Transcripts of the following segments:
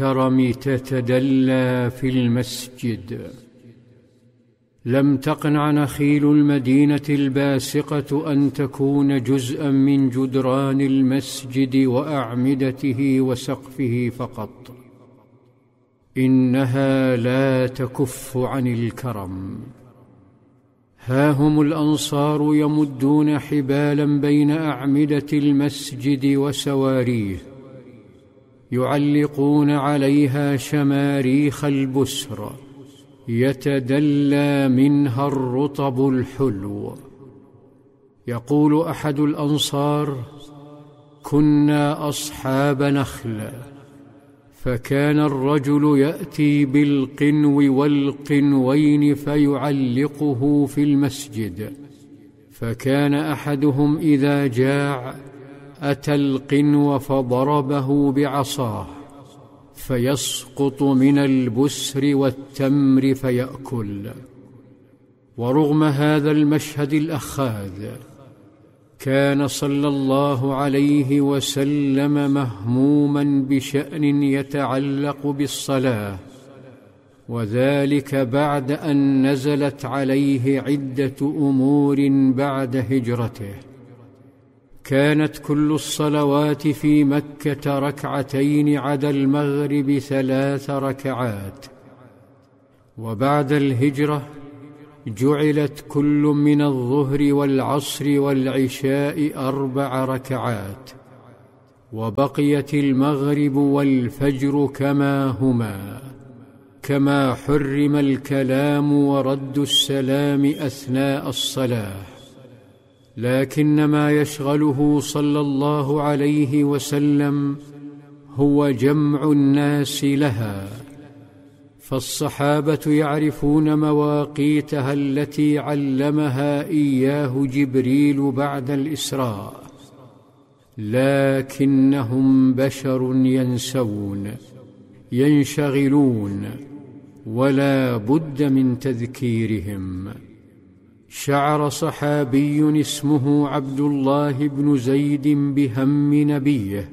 الكرم تتدلى في المسجد. لم تقنع نخيل المدينة الباسقة أن تكون جزءا من جدران المسجد وأعمدته وسقفه فقط، إنها لا تكف عن الكرم. ها هم الأنصار يمدون حبالا بين أعمدة المسجد وسواريه، يعلقون عليها شماريخ البسر يتدلى منها الرطب الحلو. يقول أحد الأنصار: كنا أصحاب نخل، فكان الرجل يأتي بالقنو والقنوين فيعلقه في المسجد، فكان أحدهم إذا جاع أتى القنو فضربه بعصاه فيسقط من البسر والتمر فيأكل. ورغم هذا المشهد الأخاذ، كان صلى الله عليه وسلم مهموما بشأن يتعلق بالصلاة، وذلك بعد أن نزلت عليه عدة أمور بعد هجرته. كانت كل الصلوات في مكة ركعتين عدا المغرب 3 ركعات، وبعد الهجرة جعلت كل من الظهر والعصر والعشاء 4 ركعات، وبقيت المغرب والفجر كما هما، كما حرم الكلام ورد السلام أثناء الصلاة. لكن ما يشغله صلى الله عليه وسلم هو جمع الناس لها، فالصحابة يعرفون مواقيتها التي علمها إياه جبريل بعد الإسراء، لكنهم بشر ينسون ينشغلون، ولا بد من تذكيرهم. شعر صحابي اسمه عبد الله بن زيد بهم نبيه،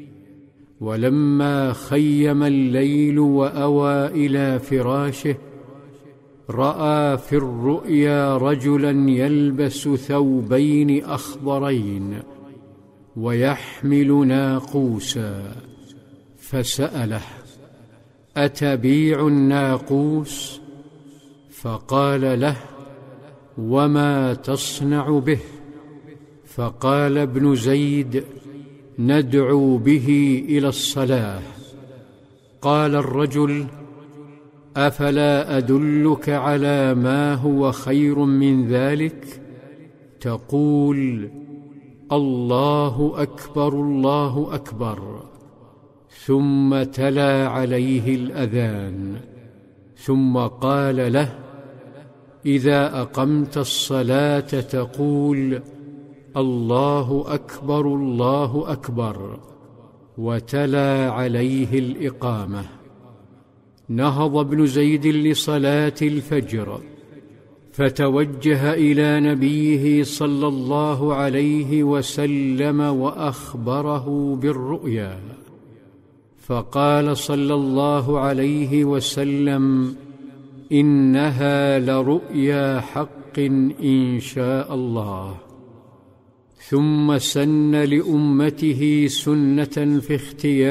ولما خيم الليل وأوى إلى فراشه رأى في الرؤيا رجلا يلبس ثوبين أخضرين ويحمل ناقوسا، فسأله: أتبيع الناقوس؟ فقال له: وما تصنع به؟ فقال ابن زيد: ندعو به إلى الصلاة. قال الرجل: أفلا أدلك على ما هو خير من ذلك؟ تقول: الله أكبر الله أكبر، ثم تلا عليه الأذان، ثم قال له: إذا أقمت الصلاة تقول: الله أكبر الله أكبر، وتلا عليه الإقامة. نهض ابن زيد لصلاة الفجر، فتوجه إلى نبيه صلى الله عليه وسلم وأخبره بالرؤيا، فقال صلى الله عليه وسلم: إنها لرؤيا حق إن شاء الله. ثم سن لأمته سنة في اختيار